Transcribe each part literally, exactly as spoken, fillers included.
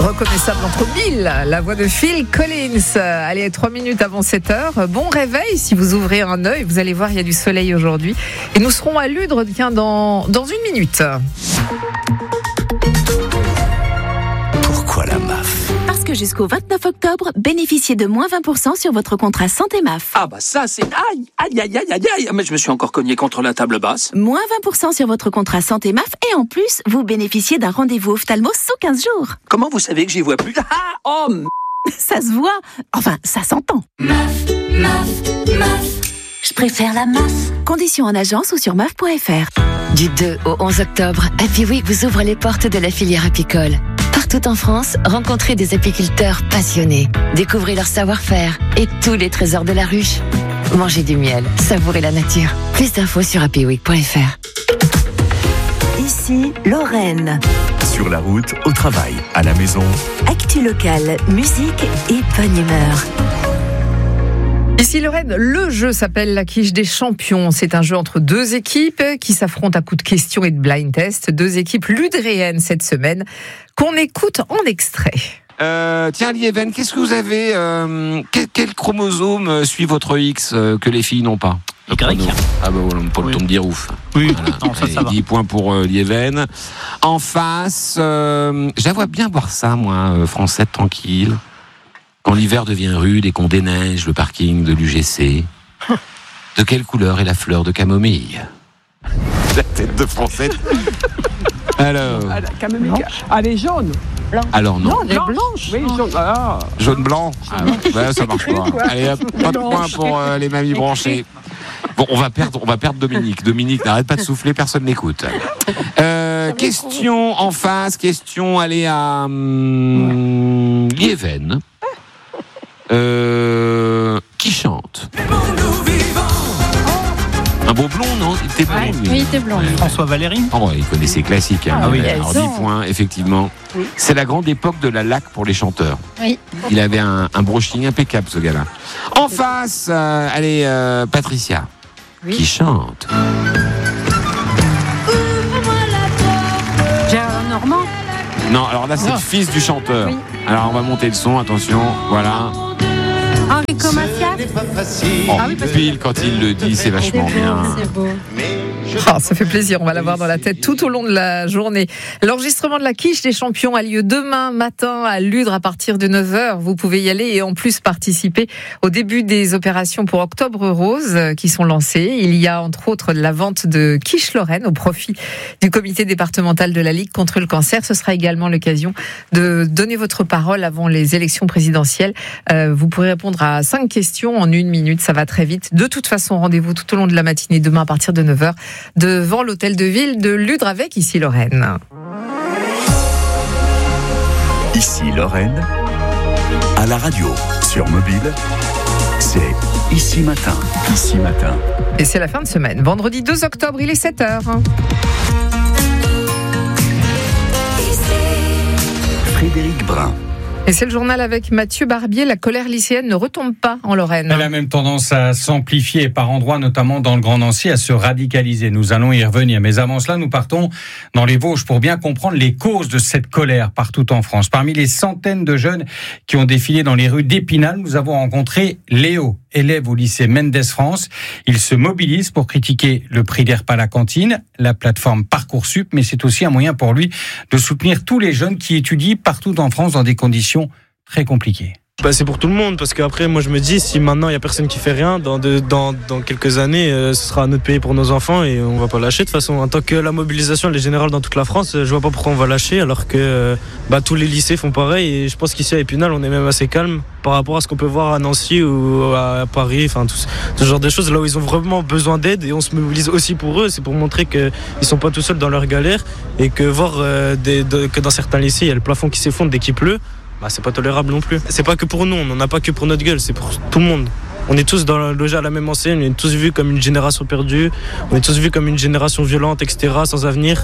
Reconnaissable entre mille, la voix de Phil Collins. Allez, trois minutes avant sept heures. Bon réveil, si vous ouvrez un œil, vous allez voir, il y a du soleil aujourd'hui. Et nous serons à Ludre, tiens, dans, dans une minute. Pourquoi la M A F ? Parce que jusqu'au vingt-neuf octobre, bénéficiez de moins vingt pour cent sur votre contrat santé M A F. Ah bah ça c'est... Aïe, aïe, aïe, aïe, aïe, aïe. Mais je me suis encore cogné contre la table basse. Moins vingt pour cent sur votre contrat santé M A F et en plus, vous bénéficiez d'un rendez-vous ophtalmo sous quinze jours. Comment vous savez que j'y vois plus ? Ah, oh m... Ça se voit. Enfin, ça s'entend. M A F, M A F, M A F. Je préfère la M A F. Conditions en agence ou sur M A F point F R. Du deux au onze octobre, Happy Week vous ouvre les portes de la filière apicole. Partout en France, rencontrez des apiculteurs passionnés. Découvrez leur savoir-faire et tous les trésors de la ruche. Mangez du miel, savourez la nature. Plus d'infos sur happy week point F R. Ici, Lorraine. Sur la route, au travail, à la maison. Actu locale, musique et bonne humeur. Ici Lorraine, le jeu s'appelle la quiche des champions. C'est un jeu entre deux équipes qui s'affrontent à coups de questions et de blind test. Deux équipes ludréennes cette semaine qu'on écoute en extrait. Euh, tiens, Lieven, qu'est-ce que vous avez euh, quel, quel chromosome suit votre X euh, que les filles n'ont pas ? Le grec. Ah bah voilà, pas le temps de dire ouf. Oui, voilà. non, ça, Allez, ça va. dix points pour euh, Lieven. En face, euh, je la vois bien boire ça, moi, euh, français tranquille. Quand l'hiver devient rude et qu'on déneige le parking de l'U G C, de quelle couleur est la fleur de camomille ? La tête de français. Alors. Ah, la camomille. Elle est jaune. Alors non. Non, elle est blanche. Oui, jaune. Ah. Jaune blanc. Ah, ouais, ça marche pas. Allez, hop, pas de points pour euh, les mamies branchées. Bon, on va perdre, on va perdre Dominique. Dominique, n'arrête pas de souffler, personne n'écoute. Euh, question en face, question, allez à hum, Lieven. Euh, qui chante ? Un beau blond, non ? Il était blond, Ouais, lui. oui, il était blond. Ouais. François Valéry. Oh, il connaissait classique. Hein. Ah oui, Alors, dix points, effectivement. Oui. C'est la grande époque de la laque pour les chanteurs. Oui. Il avait un, un brushing impeccable, ce gars-là. En face, euh, allez, euh, Patricia, Oui. qui chante. Gérard Normand. Non, alors là, c'est le fils du chanteur. Oui. Alors, on va monter le son, attention, voilà. Enrico Macias. Oh, Ah oui, parce que- pile, quand il le dit, c'est vachement bien. C'est beau. Ah, ça fait plaisir, on va l'avoir dans la tête tout au long de la journée. L'enregistrement de la quiche des champions a lieu demain matin à Ludre à partir de neuf heures. Vous pouvez y aller et en plus participer au début des opérations pour Octobre Rose qui sont lancées. Il y a entre autres la vente de quiche Lorraine au profit du comité départemental de la Ligue contre le cancer. Ce sera également l'occasion de donner votre parole avant les élections présidentielles. Euh, vous pourrez répondre à cinq questions en une minute, ça va très vite. De toute façon, rendez-vous tout au long de la matinée demain à partir de neuf heures. Devant l'hôtel de ville de Ludre avec Ici Lorraine. Ici Lorraine, à la radio, sur mobile, c'est Ici Matin. Ici Matin. Et c'est la fin de semaine. Vendredi deux octobre, il est sept heures. Frédéric Brun. Et c'est le journal avec Mathieu Barbier. La colère lycéenne ne retombe pas en Lorraine. Elle a même tendance à s'amplifier et par endroits, notamment dans le Grand Nancy, à se radicaliser. Nous allons y revenir. Mais avant cela, nous partons dans les Vosges pour bien comprendre les causes de cette colère partout en France. Parmi les centaines de jeunes qui ont défilé dans les rues d'Épinal, nous avons rencontré Léo, élève au lycée Mendes France. Il se mobilise pour critiquer le prix des repas à la cantine, la plateforme Parcoursup, mais c'est aussi un moyen pour lui de soutenir tous les jeunes qui étudient partout en France dans des conditions très compliquées. Bah, c'est pour tout le monde, parce qu'après moi je me dis, si maintenant il n'y a personne qui fait rien, dans, de, dans, dans quelques années euh, ce sera à notre pays pour nos enfants et on va pas lâcher de toute façon. En tant que la mobilisation elle est générale dans toute la France, je vois pas pourquoi on va lâcher alors que euh, bah, tous les lycées font pareil et je pense qu'ici à Épinal on est même assez calme par rapport à ce qu'on peut voir à Nancy ou à Paris, enfin tout ce genre de choses là où ils ont vraiment besoin d'aide et on se mobilise aussi pour eux, c'est pour montrer qu'ils sont pas tout seuls dans leur galère et que voir euh, des, de, que dans certains lycées il y a le plafond qui s'effondre dès qu'il pleut. Bah, c'est pas tolérable non plus. C'est pas que pour nous, on n'en a pas que pour notre gueule, c'est pour tout le monde. On est tous dans le logé à la même enseigne, on est tous vus comme une génération perdue, on est tous vus comme une génération violente, et cetera, sans avenir.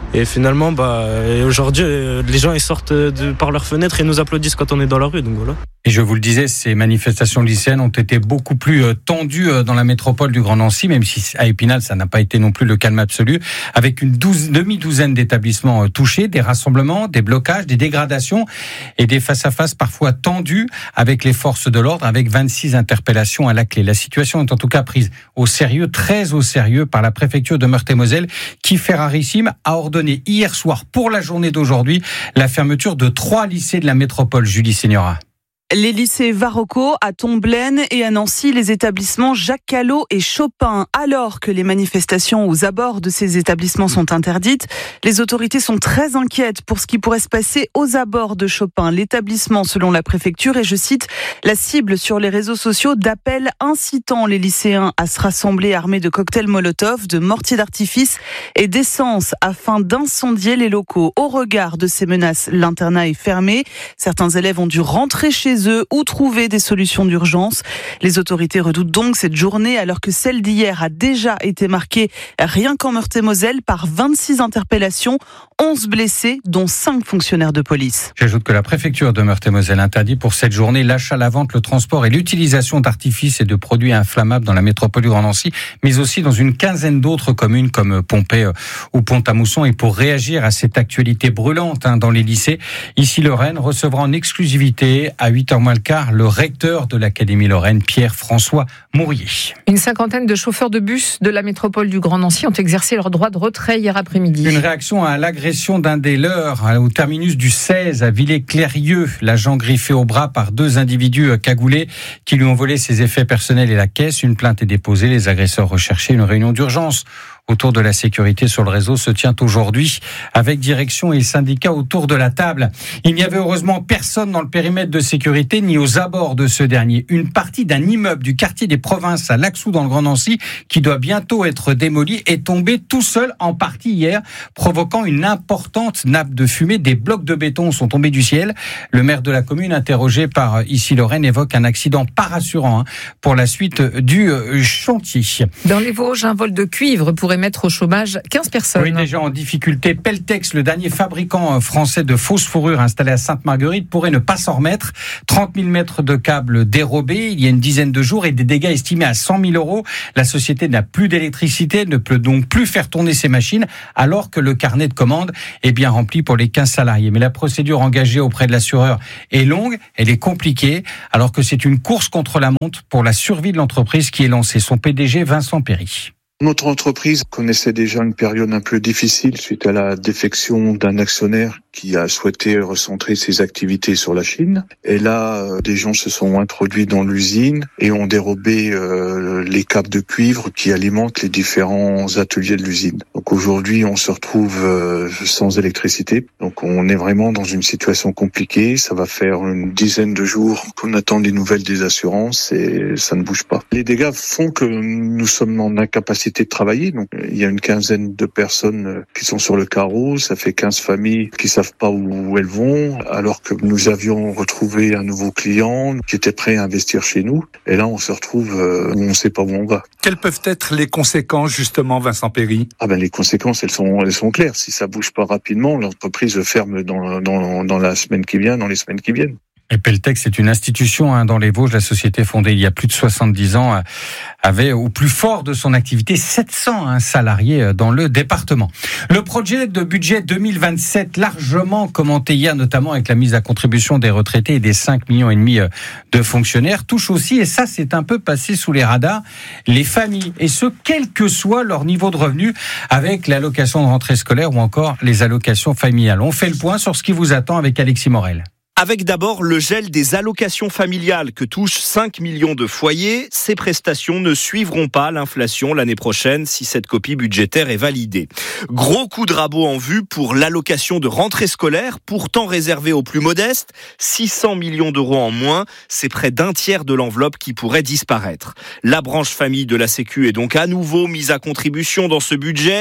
Et finalement, bah, et aujourd'hui, les gens ils sortent de, par leurs fenêtres et nous applaudissent quand on est dans la rue. Donc voilà. Et je vous le disais, ces manifestations lycéennes ont été beaucoup plus tendues dans la métropole du Grand Nancy, même si à Épinal, ça n'a pas été non plus le calme absolu, avec une douze, demi-douzaine d'établissements touchés, des rassemblements, des blocages, des dégradations et des face-à-face parfois tendus avec les forces de l'ordre, avec vingt-six interpellations à la clé. La situation est en tout cas prise au sérieux, très au sérieux, par la préfecture de Meurthe-et-Moselle, qui, ferrarissime, a ordonné hier soir, pour la journée d'aujourd'hui, la fermeture de trois lycées de la métropole. Julie Signora. Les lycées Varocco à Tomblaine et à Nancy, les établissements Jacques Callot et Chopin. Alors que les manifestations aux abords de ces établissements sont interdites, les autorités sont très inquiètes pour ce qui pourrait se passer aux abords de Chopin. L'établissement, selon la préfecture, est, je cite, la cible sur les réseaux sociaux d'appels incitant les lycéens à se rassembler armés de cocktails Molotov, de mortiers d'artifice et d'essence afin d'incendier les locaux. Au regard de ces menaces, l'internat est fermé. Certains élèves ont dû rentrer chez eux ou trouver des solutions d'urgence. Les autorités redoutent donc cette journée alors que celle d'hier a déjà été marquée rien qu'en Meurthe-et-Moselle par vingt-six interpellations, onze blessés dont cinq fonctionnaires de police. J'ajoute que la préfecture de Meurthe-et-Moselle interdit pour cette journée l'achat, la vente, le transport et l'utilisation d'artifices et de produits inflammables dans la métropole du Grand Nancy, mais aussi dans une quinzaine d'autres communes comme Pompey ou Pont-à-Mousson. Et pour réagir à cette actualité brûlante hein, dans les lycées, ici Lorraine recevra en exclusivité à huit heures moins le quart le recteur de l'Académie Lorraine, Pierre-François Mourier. Une cinquantaine de chauffeurs de bus de la métropole du Grand Nancy ont exercé leur droit de retrait hier après-midi. Une réaction à l'agression d'un des leurs au terminus du seize à Villers-Clérieux. L'agent griffé au bras par deux individus cagoulés qui lui ont volé ses effets personnels et la caisse. Une plainte est déposée. Les agresseurs recherchés. Une réunion d'urgence autour de la sécurité sur le réseau se tient aujourd'hui avec direction et syndicats autour de la table. Il n'y avait heureusement personne dans le périmètre de sécurité ni aux abords de ce dernier. Une partie d'un immeuble du quartier des Provinces à Laxou dans le Grand Nancy qui doit bientôt être démoli est tombé tout seul en partie hier, provoquant une importante nappe de fumée. Des blocs de béton sont tombés du ciel. Le maire de la commune, interrogé par Ici Lorraine, évoque un accident pas rassurant hein, pour la suite du chantier. Dans les Vosges, un vol de cuivre pourrait mettre au chômage quinze personnes. Oui, déjà en difficulté. Peltex, le dernier fabricant français de fausses fourrures installé à Sainte-Marguerite, pourrait ne pas s'en remettre. trente mille mètres de câbles dérobés il y a une dizaine de jours et des dégâts estimés à cent mille euros. La société n'a plus d'électricité, ne peut donc plus faire tourner ses machines, alors que le carnet de commandes est bien rempli pour les quinze salariés. Mais la procédure engagée auprès de l'assureur est longue, elle est compliquée, alors que c'est une course contre la montre pour la survie de l'entreprise qui est lancée. Son P D G, Vincent Perry. Notre entreprise connaissait déjà une période un peu difficile suite à la défection d'un actionnaire qui a souhaité recentrer ses activités sur la Chine. Et là, euh, des gens se sont introduits dans l'usine et ont dérobé euh, les câbles de cuivre qui alimentent les différents ateliers de l'usine. Donc aujourd'hui, on se retrouve euh, sans électricité. Donc on est vraiment dans une situation compliquée. Ça va faire une dizaine de jours qu'on attend des nouvelles des assurances et ça ne bouge pas. Les dégâts font que nous sommes en incapacité de travailler. Donc il y a une quinzaine de personnes qui sont sur le carreau. Ça fait quinze familles qui savent pas où elles vont, alors que nous avions retrouvé un nouveau client qui était prêt à investir chez nous. Et là, on se retrouve où on ne sait pas où on va. Quelles peuvent être les conséquences, justement, Vincent Perry ? Ah ben, les conséquences, elles sont, elles sont claires. Si ça bouge pas rapidement, l'entreprise ferme dans, dans, dans la semaine qui vient, dans les semaines qui viennent. Et Peltex, c'est une institution hein, dans les Vosges. La société fondée il y a plus de soixante-dix ans avait au plus fort de son activité sept cents hein, salariés dans le département. Le projet de budget deux mille vingt-sept, largement commenté hier, notamment avec la mise à contribution des retraités et des cinq millions et demi de fonctionnaires, touche aussi, et ça c'est un peu passé sous les radars, les familles. Et ce, quel que soit leur niveau de revenu, avec l'allocation de rentrée scolaire ou encore les allocations familiales. On fait le point sur ce qui vous attend avec Alexis Morel. Avec d'abord le gel des allocations familiales que touchent cinq millions de foyers. Ces prestations ne suivront pas l'inflation l'année prochaine si cette copie budgétaire est validée. Gros coup de rabot en vue pour l'allocation de rentrée scolaire, pourtant réservée aux plus modestes. six cents millions d'euros en moins, c'est près d'un tiers de l'enveloppe qui pourrait disparaître. La branche famille de la Sécu est donc à nouveau mise à contribution dans ce budget,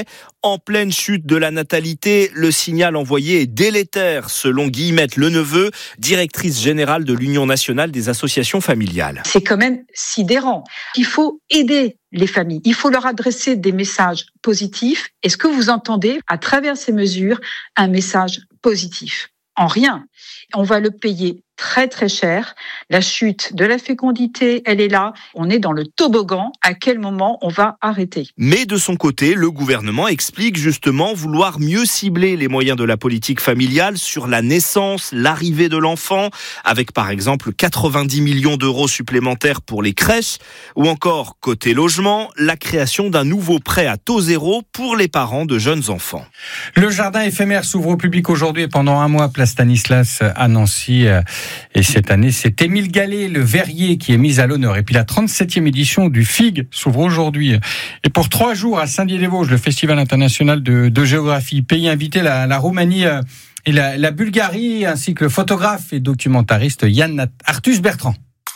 en pleine chute de la natalité. Le signal envoyé est délétère, selon Guillemette Leneveu, directrice générale de l'Union nationale des associations familiales. C'est quand même sidérant. Il faut aider les familles. Il faut leur adresser des messages positifs. Est-ce que vous entendez, à travers ces mesures, un message positif ? En rien. On va le payer très très cher. La chute de la fécondité, elle est là. On est dans le toboggan. À quel moment on va arrêter ? Mais de son côté, le gouvernement explique justement vouloir mieux cibler les moyens de la politique familiale sur la naissance, l'arrivée de l'enfant, avec par exemple quatre-vingt-dix millions d'euros supplémentaires pour les crèches, ou encore, côté logement, la création d'un nouveau prêt à taux zéro pour les parents de jeunes enfants. Le jardin éphémère s'ouvre au public aujourd'hui et pendant un mois, place Stanislas à Nancy. Et cette année, c'est Émile Gallet, le verrier, qui est mis à l'honneur. Et puis la trente-septième édition du F I G s'ouvre aujourd'hui. Et pour trois jours à Saint-Dié-des-Vosges, le Festival international de, de géographie. Pays invité, la, la Roumanie et la, la Bulgarie, ainsi que le photographe et documentariste Yann Arthus Bertrand.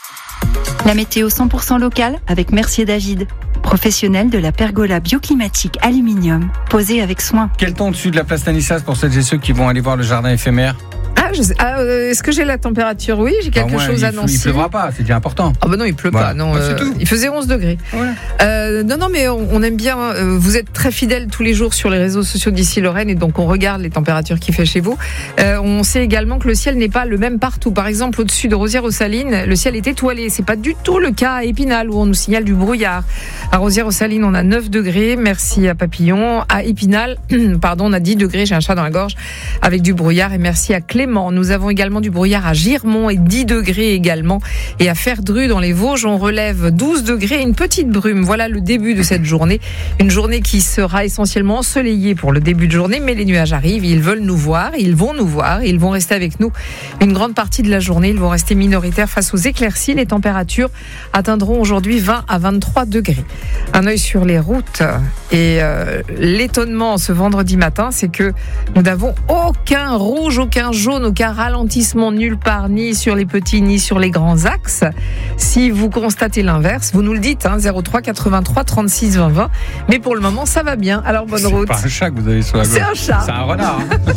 La météo cent pour cent locale avec Mercier David, professionnel de la pergola bioclimatique aluminium, posée avec soin. Quel temps au-dessus de la place Stanislas pour celles et ceux qui vont aller voir le jardin éphémère ? Ah, je sais, ah, euh, est-ce que j'ai la température ? Oui, j'ai quelque bah, chose il, à Nancy. Il pleuvra pas, c'est déjà important. Ah bah non, il pleut voilà. pas. Non, bah, euh, c'est tout. Il faisait onze degrés. Voilà. Euh, non, non, mais on, on aime bien. Euh, vous êtes très fidèles tous les jours sur les réseaux sociaux d'Ici Lorraine et donc on regarde les températures qu'il fait chez vous. Euh, on sait également que le ciel n'est pas le même partout. Par exemple, au-dessus de Rosières-aux-Salines, le ciel est étoilé. C'est pas du tout le cas à Épinal où on nous signale du brouillard. À Rosières-aux-Salines, on a neuf degrés. Merci à Papillon. À Épinal, pardon, on a dix degrés. J'ai un chat dans la gorge avec du brouillard. Et merci à Clément. Nous avons également du brouillard à Girmont et dix degrés également. Et à Ferdru dans les Vosges, on relève douze degrés et une petite brume. Voilà le début de cette journée. Une journée qui sera essentiellement ensoleillée pour le début de journée, mais les nuages arrivent, ils veulent nous voir, ils vont nous voir, ils vont rester avec nous une grande partie de la journée. Ils vont rester minoritaires face aux éclaircies. Les températures atteindront aujourd'hui vingt à vingt-trois degrés. Un œil sur les routes et euh, l'étonnement ce vendredi matin, c'est que nous n'avons aucun rouge, aucun jaune, aucun ralentissement nulle part, ni sur les petits, ni sur les grands axes. Si vous constatez l'inverse, vous nous le dites, hein, zéro trois quatre-vingt-trois trente-six vingt vingt. Mais pour le moment, ça va bien. Alors bonne c'est route. C'est pas un chat que vous avez sur la gauche. C'est un chat. C'est un renard. Hein.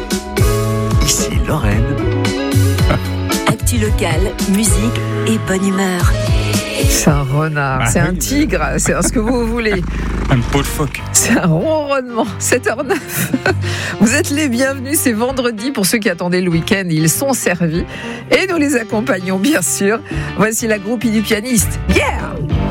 Ici Lorraine. Actu locale, musique et bonne humeur. C'est un renard, bah, c'est oui, un tigre, mais... c'est ce que vous voulez. Un pot de phoque. C'est un ronronnement, sept heures neuf. Vous êtes les bienvenus, c'est vendredi pour ceux qui attendaient le week-end, ils sont servis et nous les accompagnons bien sûr. Voici la groupie du pianiste. Yeah!